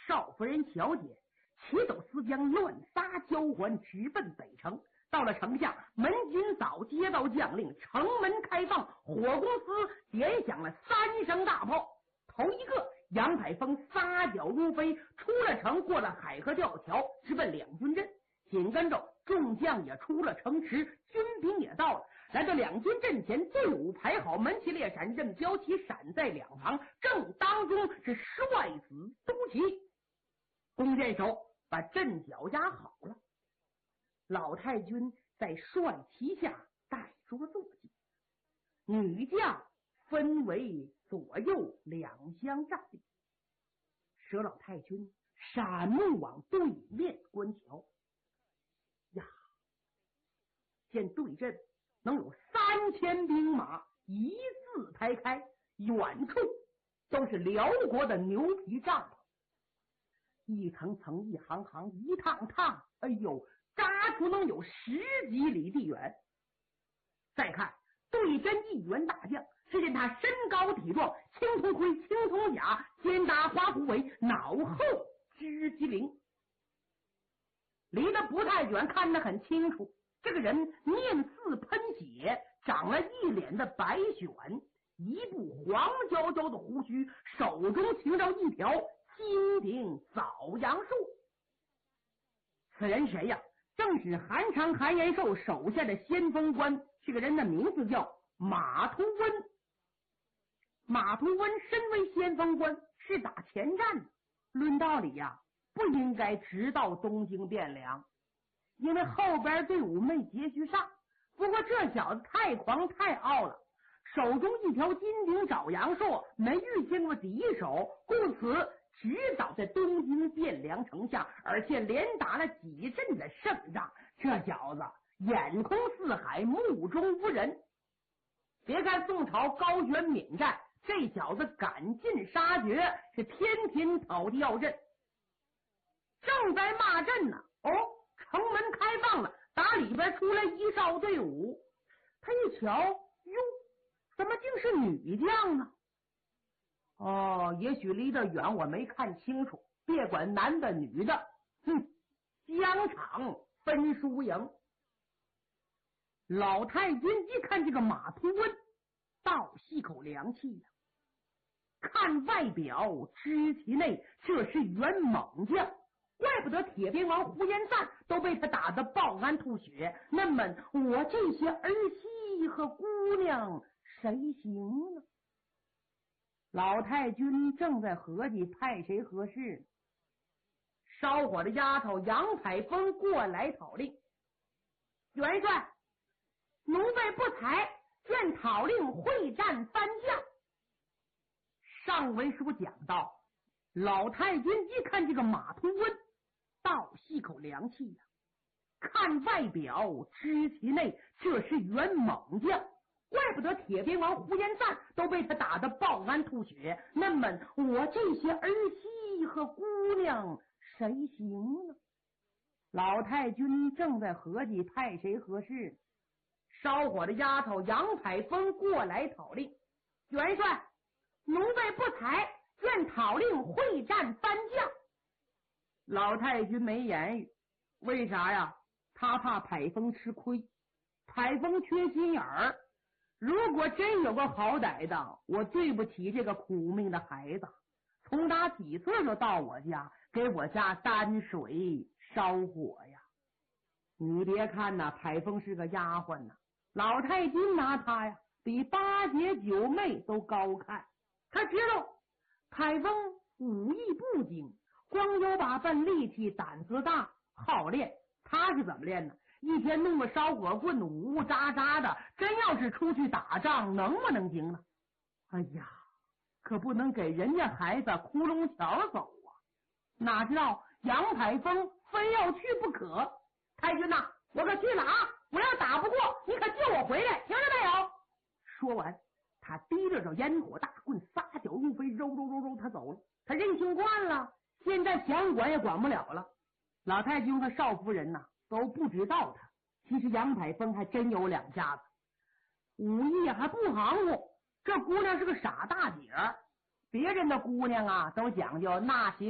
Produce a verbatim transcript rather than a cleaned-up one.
少夫人小姐骑走丝将，乱撒交还，直奔北城。到了城下，门军早接到将令，城门开放，火公司点响了三声大炮。头一个，杨海峰撒脚如飞，出了城，过了海河吊桥，直奔两军阵。紧跟着众将也出了城池，军兵也到了，来到两军阵前，队伍排好，门旗列闪，任标旗闪在两旁，正当中是帅子都旗。弓箭手把阵脚压好了，老太君在帅旗下带桌坐骑，女将分为左右两相站立。佘老太君闪目往对面观瞧，呀，见对阵能有三千兵马一字排开，远处都是辽国的牛皮帐篷，一层层一行行一趟趟，哎呦，扎出能有十几里地远。再看对阵一员大将，只见他身高体壮，青铜盔青铜甲，肩搭花虎尾，脑后织机灵，离得不太远，看得很清楚，这个人面似喷血，长了一脸的白癣，一部黄焦焦的胡须，手中擎着一条金顶枣阳树。此人谁呀？正是韩常韩延寿手下的先锋官，这个人的名字叫马图温。马图温身为先锋官，是打前站的，论道理呀，不应该直到东京汴梁，因为后边队伍没接续上。不过这小子太狂太傲了，手中一条金顶爪阳树，没遇见过敌手，故此直倒在东京汴梁城下，而且连打了几阵的胜仗。这小子眼空四海，目中无人。别看宋朝高悬闽战，这小子赶尽杀绝，是天天讨地要阵。正在骂阵呢，哦，城门开放了，打里边出来一哨队伍。他一瞧，哟，怎么竟是女将呢？哦，也许离得远我没看清楚，别管男的女的，哼，疆场分输赢。老太君一看这个马图温，倒吸口凉气呀、啊！看外表知其内，这是员猛将，怪不得铁鞭王呼延赞都被他打得爆肝吐血。那么我这些儿媳和姑娘谁行呢？老太君正在合计派谁合适，烧火的丫头杨采风过来讨令。元帅，奴婢不才，愿讨令会战三将。上文书讲到，老太君一看这个马图温，倒吸口凉气呀、啊！看外表知其内，这是员猛将，怪不得铁鞭王呼延赞都被他打得爆肝吐血。那么我这些儿媳和姑娘谁行呢？老太君正在合计派谁合适，烧火的丫头杨采风过来讨令。元帅，奴婢不才，愿讨令会战三将。老太君没言语，为啥呀？他怕海风吃亏，海风缺心眼儿。如果真有个好歹的，我对不起这个苦命的孩子，从打几岁就到我家，给我家担水烧火呀。你别看呐，海风是个丫鬟呐，老太君拿他呀比八姐九妹都高看。他知道海风武艺不精，光有把笨力气，胆子大，好练。他是怎么练呢？一天弄个烧火棍，呜呜喳喳的，真要是出去打仗，能不能行呢？哎呀，可不能给人家孩子窟窿桥走啊！哪知道杨采风非要去不可。太君呐、啊，我可去了啊！我要打不过，你可救我回来，听着没有？说完，他提着着烟火大棍，撒脚入飞，揉揉揉揉，他走了。他任性惯了，现在想管也管不了了。老太君和少夫人呐、啊、都不知道他，其实杨采风还真有两下子，武艺还不行乎。这姑娘是个傻大姐，别人的姑娘啊都讲究那些